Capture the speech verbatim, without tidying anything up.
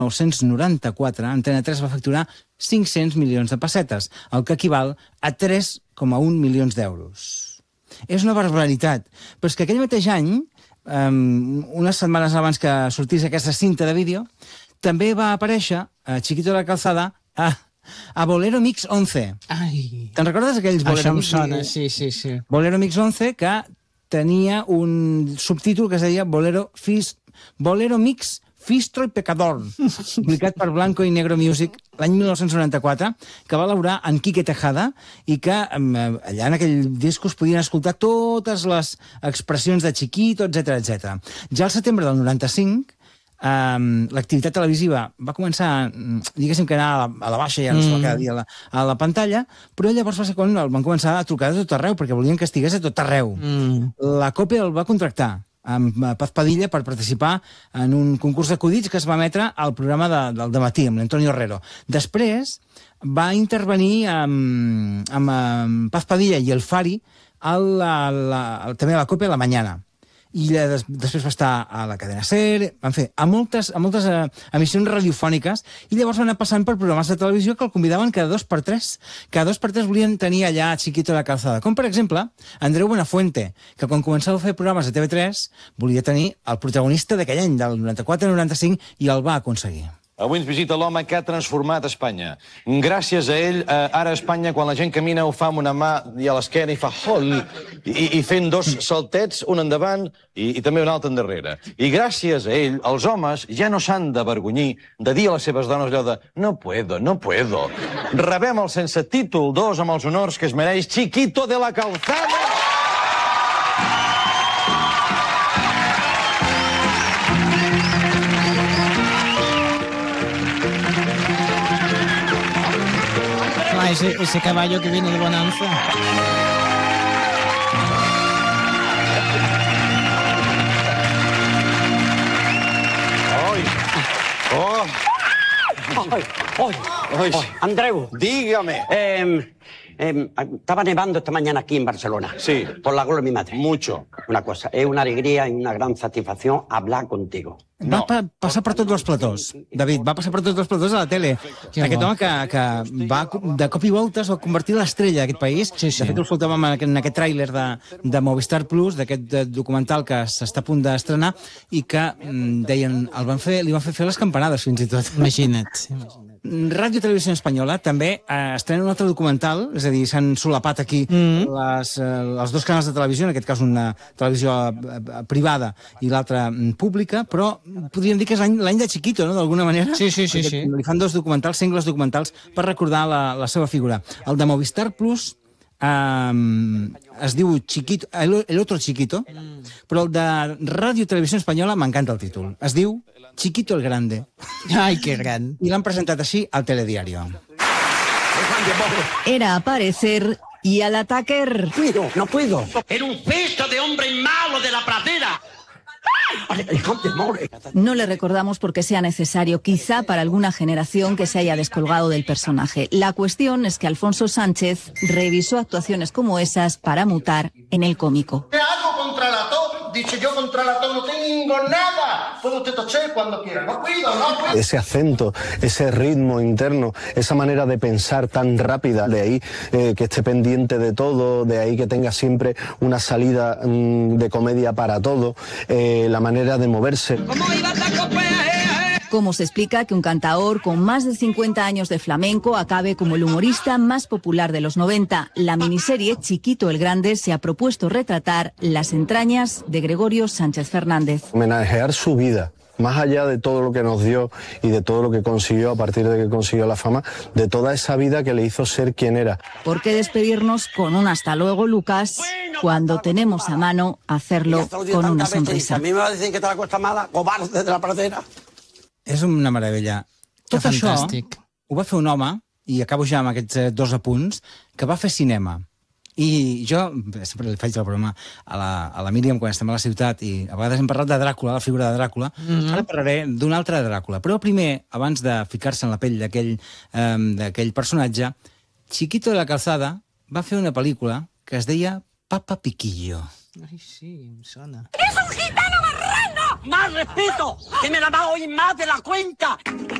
nou-cents noranta-quatre, Antena tres va facturar cinc-cents milions de pessetes, el que equival a tres coma un milions d'euros. És una barbaritat, però és que aquell mateix any, um, unes setmanes abans que sortís aquesta cinta de vídeo, també va aparèixer a Chiquito de la Calzada a, a Bolero Mix onze. Ai. Te'n recordes aquells Bolero Això em Mix? sona, sí, sí, sí. Bolero Mix onze, que tenia un subtítol que es deia Bolero, Fis, Bolero Mix Fistro y Pecador, publicat per Blanco i Negro Music l'any mil nou-cents noranta-quatre, que va elaborar en Quique Tejada i que allà en aquell disc es podien escoltar totes les expressions de Chiquito, etcètera, etcètera. Ja al setembre del noranta-cinc, um, l'activitat televisiva va començar, diguéssim que anar a la, a la baixa, ja no mm. cada dia a la, a la pantalla, però llavors va ser quan el van començar a trucar de tot arreu, perquè volien que estigués a tot arreu. Mm. La COPE el va contractar amb Paz Padilla per participar en un concurs d'acudits que es va emetre al programa de, del dematí, amb l'Antonio Herrero. Després va intervenir amb, amb, amb Paz Padilla i el Fari al, a la, també a la COPE a la Mañana. I des, després va estar a la cadena SER, van fer a moltes, a moltes eh, emissions radiofòniques, i llavors van anar passant per programes de televisió que el convidaven cada dos per tres. Cada dos per tres volien tenir allà a Chiquito de la Calzada. Com, per exemple, Andreu Buenafuente, que quan començava a fer programes de T V tres volia tenir el protagonista d'aquell any, del noranta-quatre noranta-cinc, i el va aconseguir. Avui ens visita l'home que ha transformat Espanya. Gràcies a ell, eh, ara a Espanya, quan la gent camina, ho fa amb una mà i a l'esquena i fa hol, i, i fent dos saltets, un endavant i, i també un altre endarrere. I gràcies a ell, els homes ja no s'han d'avergonyir de dir a les seves dones allò de no puedo, no puedo. Rebem el sense títol dos amb els honors que es mereix Chiquito de la Calzada! Ese, ese caballo que viene de Bonanza. Ai! Oh! Ay, ay, ay, Andreu. Dígame. Eh, eh, estaba nevando esta mañana aquí en Barcelona. Sí. Por la gloria de mi madre. Mucho. Una cosa, es una alegría y una gran satisfacción hablar contigo. Va no. pa passar per tots els platós, David, va passar per tots els platós a la tele. Que aquest bo. home que, que va, de cop i volta es va convertir en l'estrella d'aquest país. Sí, sí. De fet, ho escoltàvem en aquest, en aquest tràiler de, de Movistar Plus, d'aquest documental que s'està a punt d'estrenar, i que deien, el van fer, li van fer fer les campanades, fins i tot. Imagina't. imagina't. Ràdio i Televisió Espanyola també eh, estrena un altre documental, és a dir, s'han solapat aquí mm -hmm. les, eh, els dos canals de televisió, en aquest cas una televisió eh, privada i l'altra pública, però podríem dir que és l'any de Chiquito, no?, d'alguna manera. Sí, sí, sí, sí. Li fan dos documentals, sengles documentals, per recordar la, la seva figura. El de Movistar Plus eh, es diu Chiquito, el, el otro Chiquito, mm. però el de Ràdio i Televisió Espanyola m'encanta el títol. Es diu Chiquito el Grande. Ai, que gran. I l'han presentat així al Telediario. Era aparecer y al ataque. Puedo, no puedo. Era un cesto de hombres malos de la pradera. No le recordamos porque sea necesario, quizá para alguna generación que se haya descolgado del personaje. La cuestión es que Alfonso Sánchez revisó actuaciones como esas para mutar en el cómico. ¿Qué hago contra la tos? Dice yo contra la tos no tengo nada. Puede usted toser cuando quiera. No cuido, no cuido. Ese acento, ese ritmo interno, esa manera de pensar tan rápida, de ahí eh, que esté pendiente de todo, de ahí que tenga siempre una salida mmm, de comedia para todo, eh, la manera de moverse. ¿Cómo se explica que un cantaor con más de cincuenta años de flamenco acabe como el humorista más popular de los noventa? La miniserie Chiquito el Grande se ha propuesto retratar las entrañas de Gregorio Sánchez Fernández. Homenajear su vida, más allá de todo lo que nos dio y de todo lo que consiguió a partir de que consiguió la fama, de toda esa vida que le hizo ser quien era. ¿Por qué despedirnos con un hasta luego, Lucas, cuando tenemos a mano hacerlo con una sonrisa? A mí me va a decir que te la cuesta mala, cobarde de la pradera. És una meravella. Tot això ho va fer un home, i acabo ja amb aquests dos apunts, que va fer cinema. I jo sempre li faig el broma a la, a la Míriam quan estem a la ciutat, i a vegades hem parlat de Dràcula, la figura de Dràcula. Mm-hmm. Ara parlaré d'un altre Dràcula. Però primer, abans de ficar-se en la pell d'aquell um, personatge, Chiquito de la Calzada va fer una pel·lícula que es deia Papa Piquillo. Ai, sí, em sona. ¡Es un gitano marrano! más respeto, que me la va a oír más de la cuenta.